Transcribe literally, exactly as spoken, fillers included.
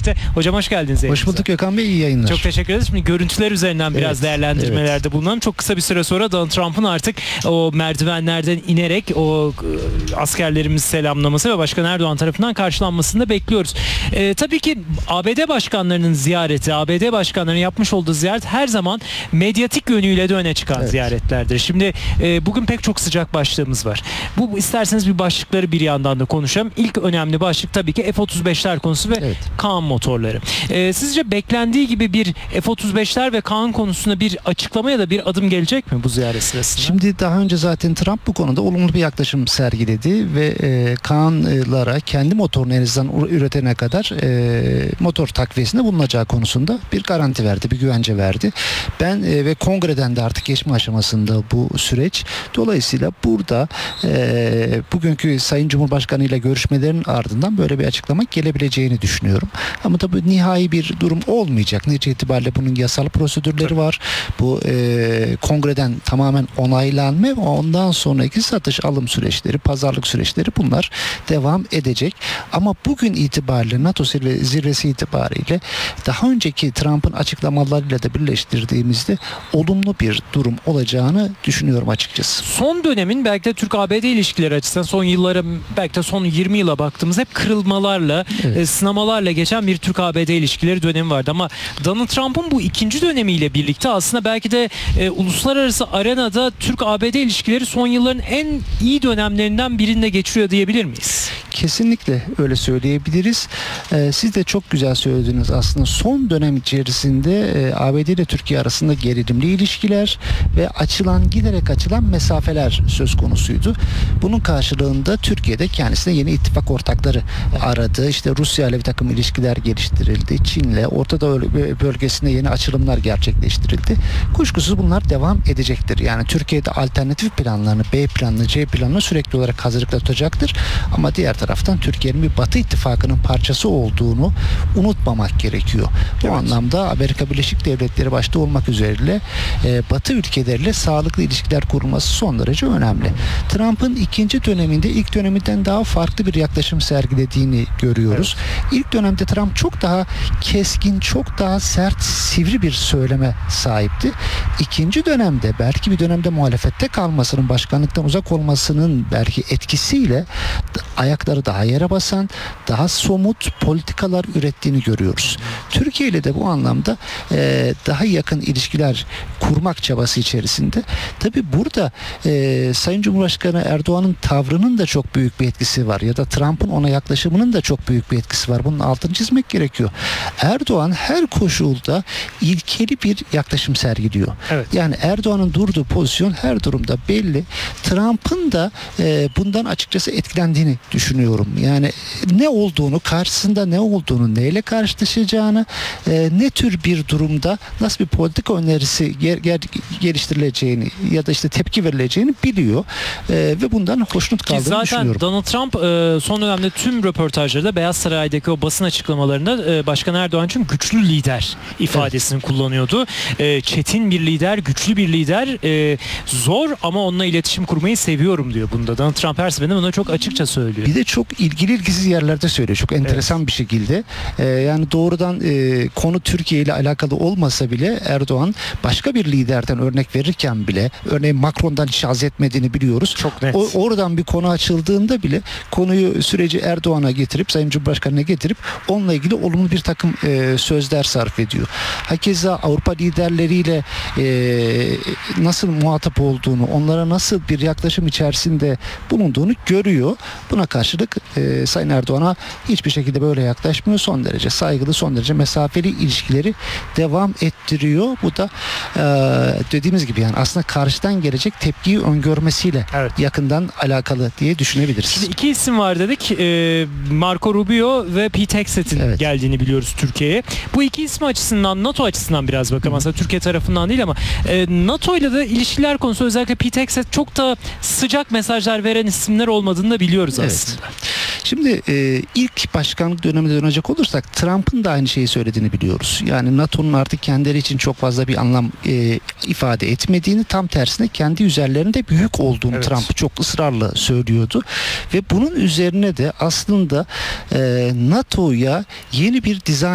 birlikte. Hocam hoş geldiniz. Hoş bulduk Gökhan Bey, iyi yayınlar. Çok teşekkür ederiz. Şimdi görüntüler üzerinden biraz Evet, değerlendirmelerde evet. bulunalım. Çok kısa bir süre sonra Donald Trump'ın artık o merdivenlerden inerek o e, askerlerimiz selamlaması ve Başkan Erdoğan tarafından karşılanmasını da bekliyoruz. E, tabii ki A B D başkanlarının ziyareti, A B D başkanlarının yapmış olduğu ziyaret her zaman medyatik yönüyle de öne çıkan Evet. ziyaretlerdir. Şimdi e, bugün pek çok sıcak başlığımız var. Bu isterseniz bir başlıkları bir yandan da konuşalım. İlk önemli başlık tabii ki F otuz beşler konusu ve Evet. Kaan motorları. E, sizce beklendiği gibi bir F otuz beşler ve Kaan konusunda bir açıklama ya da bir adım gelecek mi bu ziyaret sırasında? Şimdi daha önce zaten Trump bu konuda olumlu bir yaklaşım sergiledi ve e, Kaan'lara kendi motorunu en azından üretene kadar e, motor takviyesinde bulunacağı konusunda bir garanti verdi, bir güvence verdi. Ben e, ve kongreden de artık geçme aşamasında bu süreç. Dolayısıyla burada e, bugünkü Sayın Cumhurbaşkanı ile görüşmelerin ardından böyle bir açıklama gelebileceğini düşünüyorum. Ama tabii nihai bir durum olmayacak. Netice itibariyle bunun yasal prosedürleri var. Bu e, kongreden tamamen onaylanma ve ondan sonraki satış alım süreçleri, pazarlık süreçleri bunlar devam edecek. Ama bugün itibariyle NATO zirve, zirvesi itibariyle daha önceki Trump'ın açıklamalarıyla da birleştirdiğimizde olumlu bir durum olacağını düşünüyorum açıkçası. Son dönemin belki de Türk-A B D ilişkileri açısından son yıllara, belki de son yirmi yıla baktığımız hep kırılmalarla, Evet. e, sınamalarla geçen bir Türk-A B D ilişkileri dönemi vardı. Ama Donald Trump'ın bu ikinci dönemiyle birlikte aslında belki de e, uluslararası arenada Türk-A B D ilişkileri son yılların en iyi dönemlerinden birinde geçiyor diyebilir miyiz? Kesinlikle öyle söyleyebiliriz. Ee, siz de çok güzel söylediniz aslında. Son dönem içerisinde e, A B D ile Türkiye arasında gerilimli ilişkiler ve açılan giderek açılan mesafeler söz konusuydu. Bunun karşılığında Türkiye'de kendisine yeni ittifak ortakları aradı. İşte Rusya ile bir takım ilişkiler geliştirildi. Çin'le Orta Doğu bölgesinde yeni açılımlar gerçekleştirildi. Kuşkusuz bunlar devam edecektir. Yani Türkiye'de alternatif planlarını, B planını, C planını sürekli olarak hazırlıkta tutacaktır. Ama diğer taraftan Türkiye'nin bir Batı ittifakının parçası olduğunu unutmamak gerekiyor. Bu Evet. anlamda Amerika Birleşik Devletleri başta olmak üzere e, Batı ülkeleriyle sağlıklı ilişkiler kurulması son derece önemli. Trump'ın ikinci döneminde ilk döneminden daha farklı bir yaklaşım sergilediğini görüyoruz. Evet. İlk dönemde Trump çok daha keskin, çok daha sert, sivri bir söyleme sahipti. İkinci dönemde belki bir dönemde muhalefette kalmasının, başkanlıktan uzak olmasının belki etkisiyle ayakları daha yere basan, daha somut politikalar ürettiğini görüyoruz. Türkiye ile de bu anlamda e, daha yakın ilişkiler kurmak çabası içerisinde. Tabii burada e, Sayın Cumhurbaşkanı Erdoğan'ın tavrının da çok büyük bir etkisi var ya da Trump'ın ona yaklaşımının da çok büyük bir etkisi var. Bunun altını çizmek gerekiyor. Erdoğan her koşulda ilkeli bir yaklaşım sergiliyor. Evet. Yani Erdoğan'ın durduğu pozisyon her durumda belli. Trump'ın da e, bundan açıkçası etkilendiğini düşünüyorum. Yani ne olduğunu, karşısında ne olduğunu, neyle karşılaşacağını, e, ne tür bir durumda nasıl bir politika önerisi ger, ger, geliştirileceğini ya da işte tepki verileceğini biliyor. E, ve bundan hoşnut Ki kaldığını zaten düşünüyorum. Donald Trump e, son dönemde tüm röportajlarda Beyaz Saray'daki o basın açıklamalarında e, Başkan Erdoğan için güçlü lider ifadesini evet. kullanıyordu. E, çetin bir lider, güçlü bir lider, e, zor ama onunla iletişim kurmayı seviyorum diyor bunda. Donald Trump her seferinde bunu çok açıkça söylüyor. Bir de çok ilgili ilgisiz yerlerde söylüyor. Çok enteresan evet. bir şekilde. Ee, yani doğrudan e, konu Türkiye ile alakalı olmasa bile Erdoğan başka bir liderden örnek verirken bile, örneğin Macron'dan hiç haz etmediğini biliyoruz. Çok net. O, oradan bir konu açıldığında bile konuyu, süreci Erdoğan'a getirip, Sayın Cumhurbaşkanı'na getirip onunla ilgili olumlu bir takım e, sözler sarf ediyor. Hakeza Avrupa liderleriyle e, nasıl muhatap olduğunu, onlara nasıl bir yaklaşım içerisinde bulunduğunu görüyor. Buna karşılık e, Sayın Erdoğan'a hiçbir şekilde böyle yaklaşmıyor. Son derece saygılı, son derece mesafeli ilişkileri devam ettiriyor. Bu da e, dediğimiz gibi yani aslında karşıdan gelecek tepkiyi öngörmesiyle evet. yakından alakalı diye düşünebiliriz. Şimdi iki isim var dedik. E, Marco Rubio ve Pete Hegseth'in evet. geldiğini biliyoruz Türkiye'ye. Bu iki ismi açısından, NATO açısından biraz bakalım. Hı. Aslında Türkiye tarafından değil ama e, NATO ile de ilişkiler konusu özellikle Pete Hegseth çok da sıcak mesajlar veren isimler olmadığını da biliyoruz evet. aslında. Şimdi e, ilk başkanlık dönemine dönecek olursak Trump'ın da aynı şeyi söylediğini biliyoruz. Yani NATO'nun artık kendileri için çok fazla bir anlam e, ifade etmediğini, tam tersine kendi üzerlerinde büyük olduğunu evet. Trump çok ısrarla söylüyordu. Ve bunun üzerine de aslında e, NATO'ya yeni bir dizayn